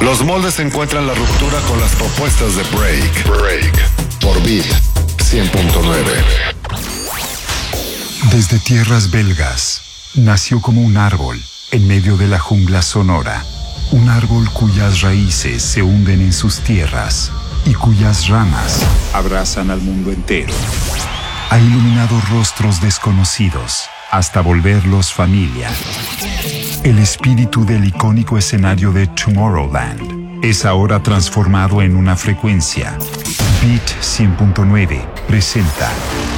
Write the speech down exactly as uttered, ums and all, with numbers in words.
Los moldes encuentran la ruptura con las propuestas de Break. Break. Por Beat cien punto nueve. Desde tierras belgas, nació como un árbol en medio de la jungla sonora. Un árbol cuyas raíces se hunden en sus tierras y cuyas ramas abrazan al mundo entero. Ha iluminado rostros desconocidos hasta volverlos familia. El espíritu del icónico escenario de Tomorrowland es ahora transformado en una frecuencia. Beat cien punto nueve presenta